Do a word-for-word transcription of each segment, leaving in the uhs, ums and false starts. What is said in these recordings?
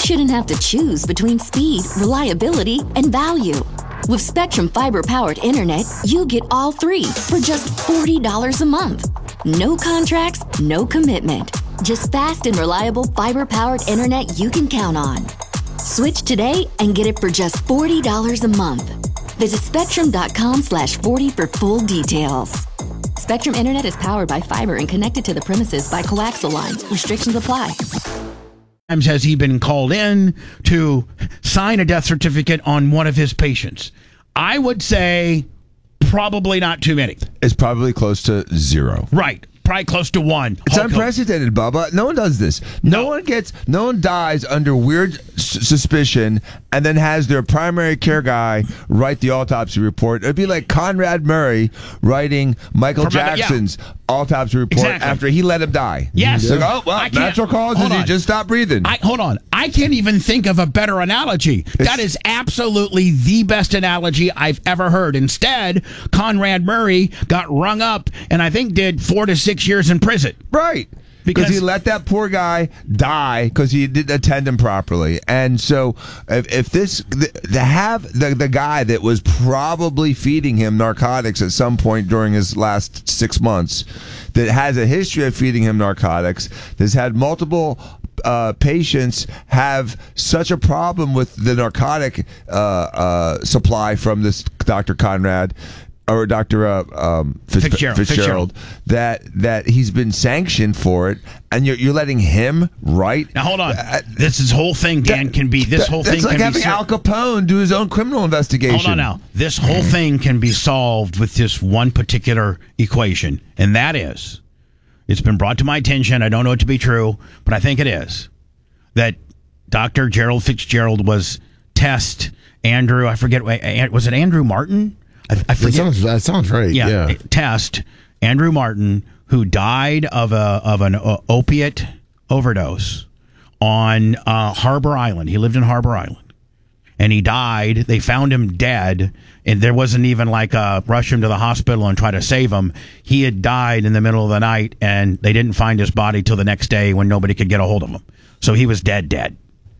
shouldn't have to choose between speed, reliability, and value. With Spectrum Fiber-powered internet, you get all three for just forty dollars a month. No contracts, no commitment. Just fast and reliable fiber-powered internet you can count on. Switch today and get it for just forty dollars a month. Visit spectrum.com slash 40 for full details. Spectrum Internet is powered by fiber and connected to the premises by coaxial lines. Restrictions apply. Times has he been called in to sign a death certificate on one of his patients? I would say probably not too many. It's probably close to zero. Right. Probably close to one. It's Hulk unprecedented, Bubba. No one does this. No, no one gets, no one dies under weird s- suspicion and then has their primary care guy write the autopsy report. It'd be like Conrad Murray writing Michael From Jackson's yeah. autopsy report Exactly. after he let him die. Yes. Like, oh, well, natural causes, he just stopped breathing. I, hold on. I can't even think of a better analogy. It's, that is absolutely the best analogy I've ever heard. Instead, Conrad Murray got rung up and I think did four to six years in prison. Right. Because he let that poor guy die because he didn't attend him properly. And so if, if this, to have the, the guy that was probably feeding him narcotics at some point during his last six months, that has a history of feeding him narcotics, that's had multiple uh, patients have such a problem with the narcotic uh, uh, supply from this Doctor Conrad, or Doctor Uh, um, Fitz- Fitzgerald, Fitzgerald, Fitzgerald, that that he's been sanctioned for it, and you're you're letting him write. Now hold on, uh, this is whole thing, Dan, that, can be this that, whole that's thing. Like can having be ser- Al Capone do his own criminal investigation. Hold on now, this whole thing can be solved with this one particular equation, and that is, it's been brought to my attention. I don't know it to be true, but I think it is that Doctor Gerald Fitzgerald was test Andrew. I forget. Was it Andrew Martin? I, I forget. That sounds, that sounds right. Yeah, yeah. Test Andrew Martin, who died of a of an uh, opiate overdose on uh, Harbor Island. He lived in Harbor Island, and he died. They found him dead, and there wasn't even like a rush him to the hospital and try to save him. He had died in the middle of the night, and they didn't find his body till the next day when nobody could get a hold of him. So he was dead, dead.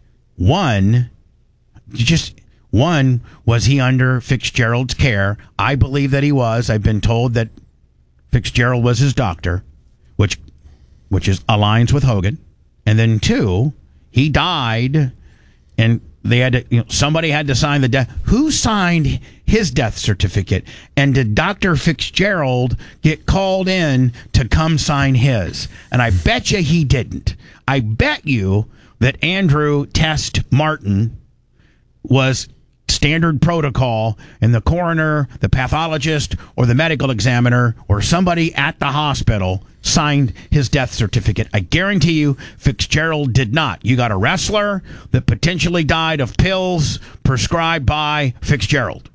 One, you just. One, was he under Fitzgerald's care? I believe that he was. I've been told that Fitzgerald was his doctor, which which is aligns with Hogan. And then two, he died, and they had to, you know, somebody had to sign the death. Who signed his death certificate? And did Doctor Fitzgerald get called in to come sign his? And I bet you he didn't. I bet you that Andrew Test Martin was standard protocol, and the coroner, the pathologist, or the medical examiner, or somebody at the hospital signed his death certificate. I guarantee you Fitzgerald did not. You got a wrestler that potentially died of pills prescribed by Fitzgerald.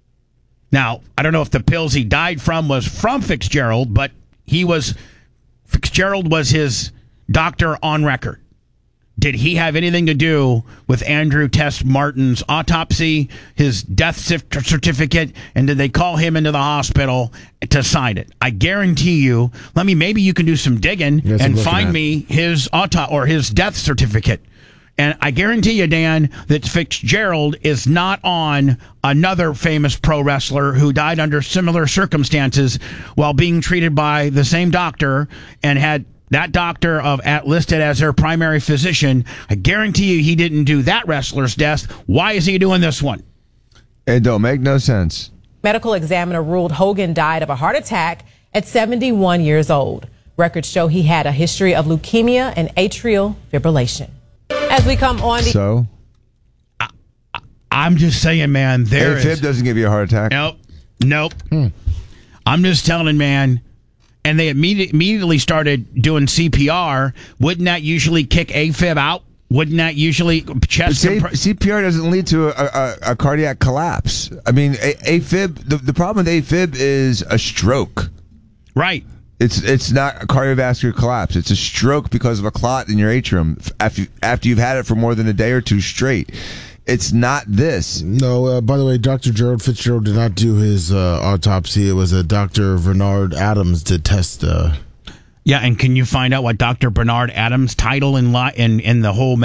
Now, I don't know if the pills he died from was from Fitzgerald, but he was Fitzgerald was his doctor on record. Did he have anything to do with Andrew Test Martin's autopsy, his death certificate, and did they call him into the hospital to sign it? I guarantee you, let me, maybe you can do some digging yes, and find at. me his auto or his death certificate. And I guarantee you, Dan, that Fitzgerald is not on another famous pro wrestler who died under similar circumstances while being treated by the same doctor and had that doctor of at listed as their primary physician. I guarantee you he didn't do that wrestler's death. Why is he doing this one? It don't make no sense. Medical examiner ruled Hogan died of a heart attack at seventy-one years old. Records show he had a history of leukemia and atrial fibrillation. As we come on the... So? I, I, I'm just saying, man, there AFib is... doesn't give you a heart attack? Nope. Nope. Hmm. I'm just telling, man... And they immediately immediately started doing C P R. Wouldn't that usually kick AFib out? Wouldn't that usually chest? C- compre- C P R doesn't lead to a, a, a cardiac collapse. I mean, a- AFib. The, the problem with AFib is a stroke. Right. It's it's not a cardiovascular collapse. It's a stroke because of a clot in your atrium after after you've had it for more than a day or two straight. It's not this. No, uh, by the way, Doctor Gerald Fitzgerald did not do his uh, autopsy. It was a Doctor Bernard Adams to test. Uh... Yeah, and can you find out what Doctor Bernard Adams' title in, li- in, in the whole